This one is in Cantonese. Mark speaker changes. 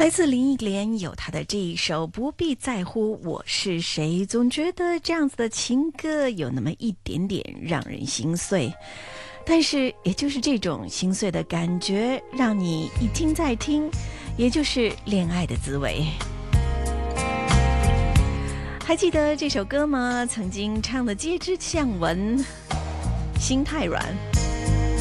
Speaker 1: 来自林忆莲有她的这一首不必在乎我是谁，总觉得这样子的情歌有那么一点点让人心碎，但是也就是这种心碎的感觉让你一听再听，也就是恋爱的滋味。还记得这首歌吗？曾经唱的街知巷闻，心太软。